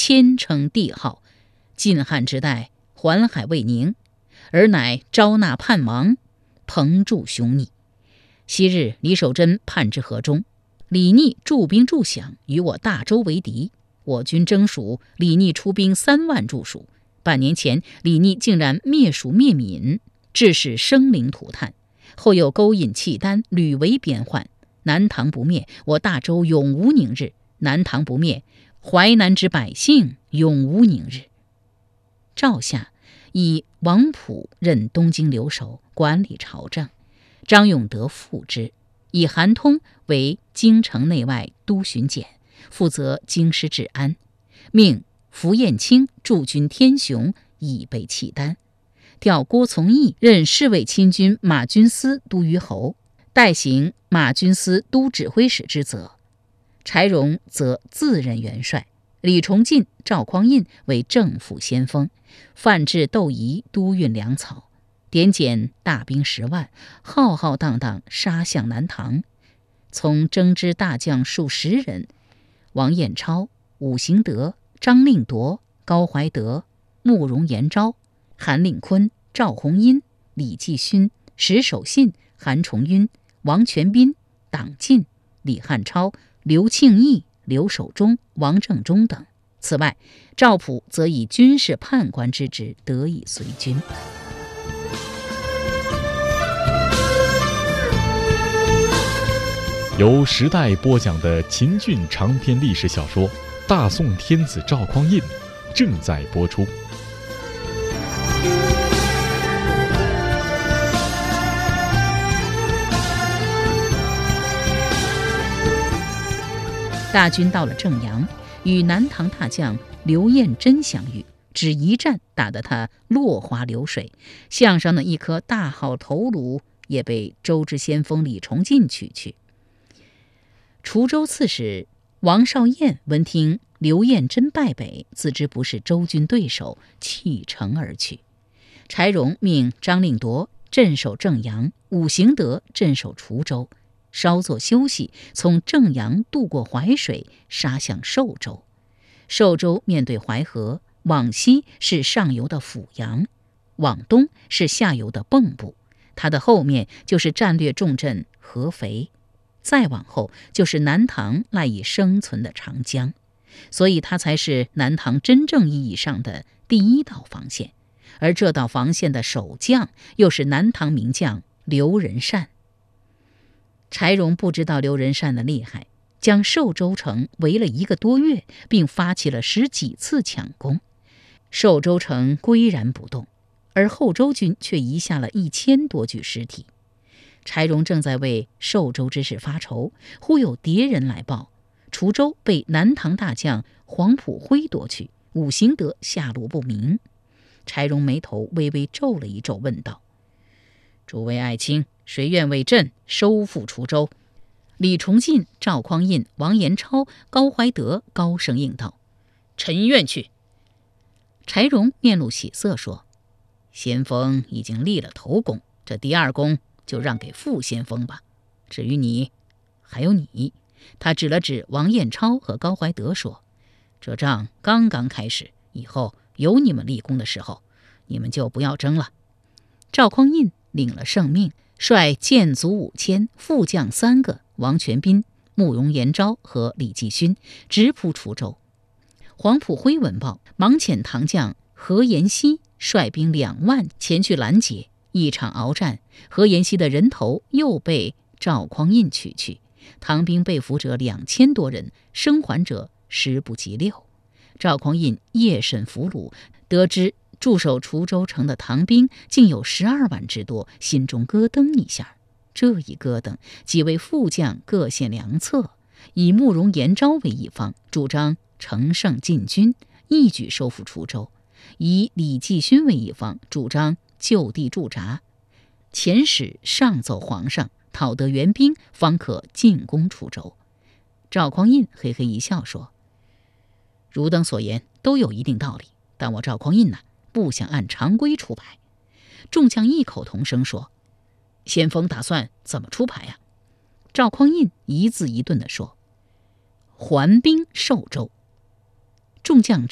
谦称帝号，晋汉之代，环海未宁，而乃招纳叛王，彭助凶逆。昔日李守贞叛至河中，李逆驻兵助饷，与我大周为敌。我军征蜀，李逆出兵3万助蜀。半年前，李逆竟然灭蜀灭闽，致使生灵涂炭。后又勾引契丹，屡为边患。南唐不灭，我大周永无宁日；南唐不灭，淮南之百姓永无宁日。赵夏以王溥任东京留守，管理朝政，张永德副之，以韩通为京城内外都巡检，负责京师治安，命符彦卿驻军天雄，以备契丹。调郭从义任侍卫亲军马军司都虞侯，代行马军司都指挥使之责。柴荣则自任元帅，李崇进、赵匡胤为政府先锋，范质、窦仪督运粮草，点检大兵10万，浩浩荡荡杀向南唐。从征之大将数十人，王彦超、伍行德、张令铎、高怀德、慕容延昭、韩令坤、赵弘殷、李继勋、石守信、韩重晕、王全斌、党进、李汉超、刘庆义、刘守忠、王正中等。此外，赵普则以军事判官之职得以随军。 由时代播讲的秦俊长篇历史小说《大宋天子赵匡胤》正在播出。 大军到了正阳，与南唐大将刘彦珍相遇，只一战打得他落花流水，项上的一颗大好头颅也被周之先锋李崇进取去。滁州刺史王少彦闻听刘彦珍败北，自知不是周军对手，弃城而去。柴荣命张令铎镇守正阳，伍行德镇守滁州，稍作休息，从正阳渡过淮水，杀向寿州。寿州面对淮河，往西是上游的阜阳，往东是下游的蚌埠，它的后面就是战略重镇合肥，再往后就是南唐赖以生存的长江，所以它才是南唐真正意义上的第一道防线。而这道防线的守将又是南唐名将刘仁善。柴荣不知道刘仁善的厉害，将寿州城围了1个多月，并发起了10几次抢攻。寿州城岿然不动，而后周军却遗下了1000多具尸体。柴荣正在为寿州之事发愁，忽有谍人来报，滁州被南唐大将黄埔辉夺去，伍行德下落不明。柴荣眉头微微皱了一皱，问道：诸位爱卿，谁愿为朕收复滁州？李崇进、赵匡胤、王延超、高怀德高声应道：臣愿去。柴荣面露喜色说：先锋已经立了头功，这第2功就让给副先锋吧。至于你，还有你，他指了指王彦超和高怀德说：这仗刚刚开始，以后有你们立功的时候，你们就不要争了。赵匡胤领了圣命，率箭卒5000，副将3个，王全斌、慕容延昭和李继勋直扑滁州。黄埔辉闻报，忙遣唐将何延熙率兵2万前去拦截。一场鏖战，何延熙的人头又被赵匡胤取去，唐兵被俘者2000多人，生还者10不及6。赵匡胤夜审俘虏，得知驻守滁州城的唐兵竟有12万之多，心中咯噔一下。这一咯噔，几位副将各献良策，以慕容延昭为一方，主张乘胜进军，一举收复滁州；以李继勋为一方，主张就地驻扎，遣使上奏皇上，讨得援兵，方可进攻滁州。赵匡胤嘿嘿一笑说：汝等所言都有一定道理，但我赵匡胤不想按常规出牌。众将异口同声说：先锋打算怎么出牌呀？赵匡胤一字一顿地说：还兵寿州。众将